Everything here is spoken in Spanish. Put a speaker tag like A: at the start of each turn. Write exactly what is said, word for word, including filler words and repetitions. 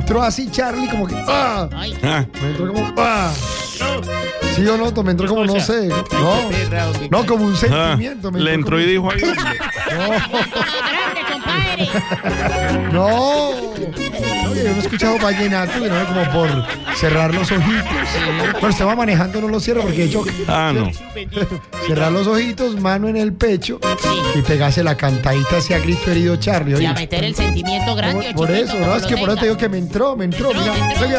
A: entró así Charlie como que ¡ah!
B: Ay,
C: Ah,
A: Me entró como ¡ah! ¿Sí o no? Me entró como no sé. No, no como un
C: ah,
A: sentimiento. me
C: le entró
A: como-
C: y dijo ahí.
B: grande, compadre.
A: No. Oye, yo no he escuchado vallenato y no es como por cerrar los ojitos. Pero usted va manejando, no lo cierra porque yo.
C: Ah, no.
A: Cerrar los ojitos, mano en el pecho y pegarse la cantadita hacia grito herido Charlie.
B: Y
A: Oye,
B: a meter el sentimiento grande.
A: por, por
B: chiquito,
A: eso,
B: como
A: ¿no? Es
B: lo
A: que por eso
B: tenga.
A: te digo que me entró, me entró.
B: Me entró,
A: Mira,
B: me entró.
A: oye,